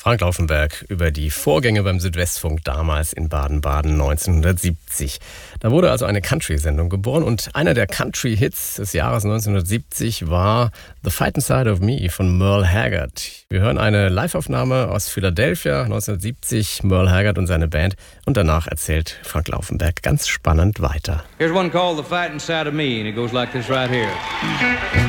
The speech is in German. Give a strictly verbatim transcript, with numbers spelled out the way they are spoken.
Frank Laufenberg über die Vorgänge beim Südwestfunk damals in Baden-Baden neunzehnhundertsiebzig. Da wurde also eine Country-Sendung geboren und einer der Country-Hits des Jahres neunzehnhundertsiebzig war The Fightin' Side of Me von Merle Haggard. Wir hören eine Live-Aufnahme aus Philadelphia neunzehnhundertsiebzig, Merle Haggard und seine Band, und danach erzählt Frank Laufenberg ganz spannend weiter. Here's one called The Fightin' Side of Me and it goes like this right here.